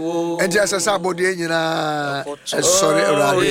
And just as somebody in sorry,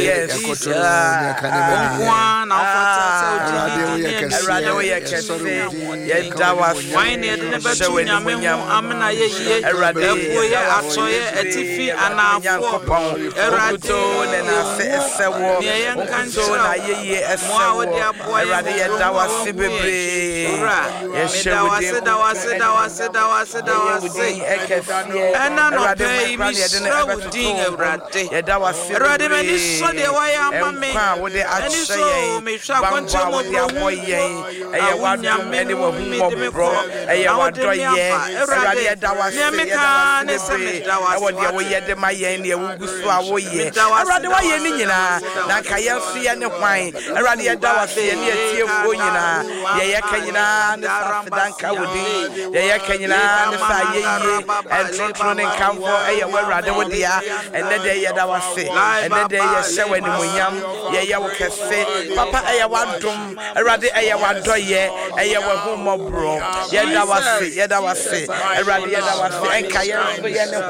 and then they was sick, and then they say when you yam, Papa, I want drum, a rather I want to ye, I were home of bro, that was sick, a rather and Kayan,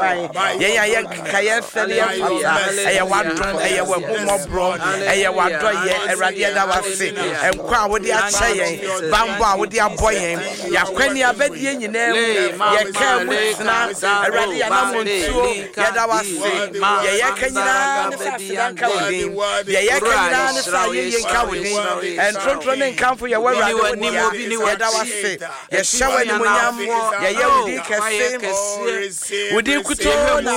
I want drum, I were home of bro, I want to ye, a rather that was sick, and crowd with the saying, Bamba with the boy, Yaquenia Bedian, you know, you can't wait now, a rather that was sick. Yeah, can you and Tron and come for your way. That was sick. Yes, shower the Munyam. Yeah, we did Kutona,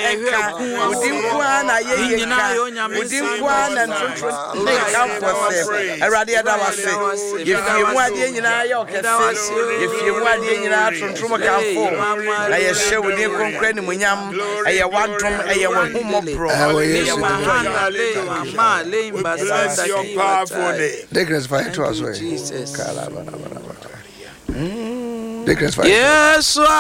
and come for a radia that was sick. If you want in if you want in Truma Campo, I share with you concrete Munyam. I want from a woman pro. Bless your powerful name. They can fight to us. Yes,